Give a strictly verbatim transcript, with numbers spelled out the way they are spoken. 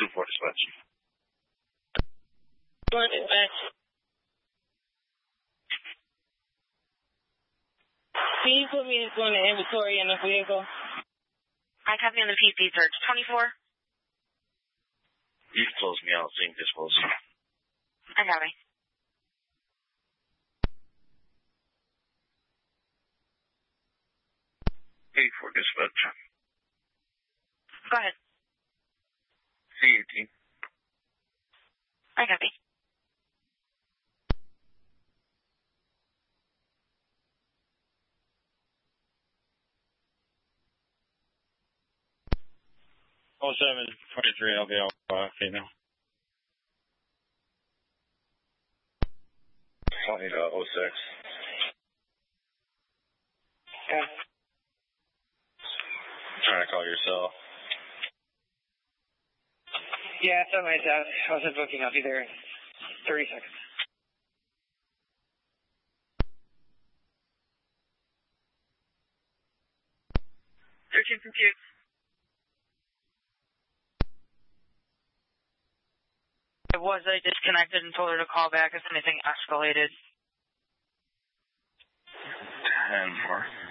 two four dispatch. Four dispatch. Can you put me into an inventory in the vehicle? I copy on the P P search. twenty-four. You can close me out so you can dispose. I copy. eighty-four dispatch. Go ahead. C eighteen. I copy. oh seven twenty-three, I'll be out, uh, female. Flight, uh, oh six. Okay. Trying to call yourself. Yeah, it's on my desk. I wasn't booking. I'll be there in thirty seconds. Searching compute. It was, I disconnected and told her to call back if anything escalated. ten four.